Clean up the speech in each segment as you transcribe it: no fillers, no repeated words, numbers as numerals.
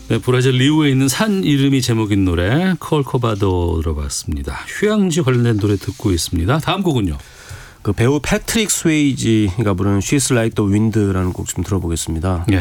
네, 브라질 리우에 있는 산 이름이 제목인 노래 콜코바도 들어봤습니다. 휴양지 관련된 노래 듣고 있습니다. 다음 곡은요. 그 배우 패트릭 스웨이지가 부르는 She's Like the Wind라는 곡 좀 들어보겠습니다. 예.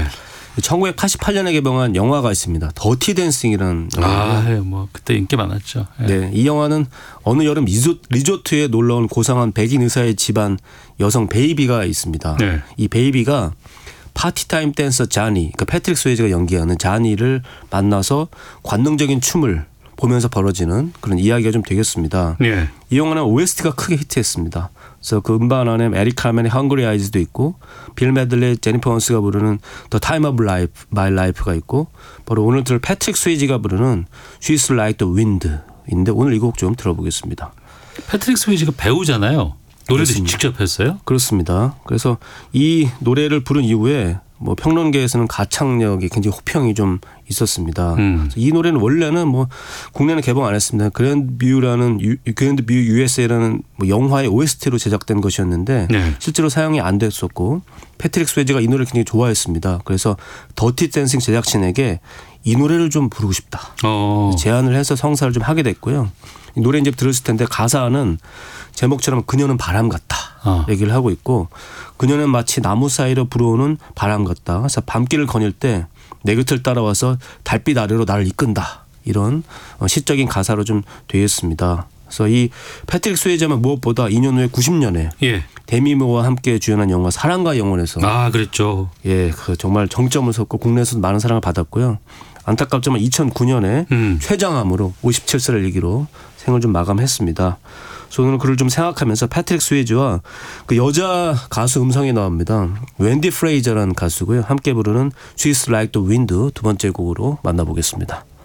1988년에 개봉한 영화가 있습니다. 더티 댄싱이라는 영화인데요. 뭐 그때 인기 많았죠. 예. 네, 이 영화는 어느 여름 리조트에 놀러온 고상한 백인 의사의 집안 여성 베이비가 있습니다. 네. 이 베이비가 파티타임 댄서 자니, 그러니까 패트릭 스웨이지가 연기하는 자니를 만나서 관능적인 춤을 보면서 벌어지는 그런 이야기가 좀 되겠습니다. 예. 이 영화는 OST가 크게 히트했습니다. 그래서 그 음반 안에 에릭 칼맨의 Hungry Eyes도 있고 빌 메들리, 제니퍼 원스가 부르는 The Time of My Life가 있고 바로 오늘 들을 패트릭 스웨이지가 부르는 She's Like the Wind인데 오늘 이 곡 좀 들어보겠습니다. 패트릭 스웨이지가 배우잖아요. 노래도 그렇습니다. 직접 했어요? 그렇습니다. 그래서 이 노래를 부른 이후에 뭐 평론계에서는 가창력이 굉장히 호평이 좀 있었습니다. 이 노래는 원래는 뭐 국내는 개봉 안 했습니다. 그랜드 뷰 USA라는 뭐 영화의 OST로 제작된 것이었는데 네. 실제로 사용이 안 됐었고 패트릭 스웨이지가 이 노래를 굉장히 좋아했습니다. 그래서 더티 댄싱 제작진에게 이 노래를 좀 부르고 싶다. 제안을 해서 성사를 좀 하게 됐고요. 이 노래 이제 들었을 텐데 가사는 제목처럼 그녀는 바람 같다 얘기를 하고 있고 그녀는 마치 나무 사이로 불어오는 바람 같다. 그래서 밤길을 거닐 때 내 곁을 따라와서 달빛 아래로 나를 이끈다. 이런 시적인 가사로 좀 되어 있습니다. 그래서 이 패트릭 스웨이지는 무엇보다 2년 후에 90년에 예. 데미 무어와 함께 주연한 영화 사랑과 영혼에서 그랬죠. 예, 그 정말 정점을 섰고 국내에서도 많은 사랑을 받았고요. 안타깝지만 2009년에 췌장암으로 57세를 일기로 생을 좀 마감했습니다. 그래서 오늘 그를 좀 생각하면서 패트릭 스웨이지와 그 여자 가수 음성이 나옵니다. 웬디 프레이저라는 가수고요. 함께 부르는 She's Like the Wind 두 번째 곡으로 만나보겠습니다.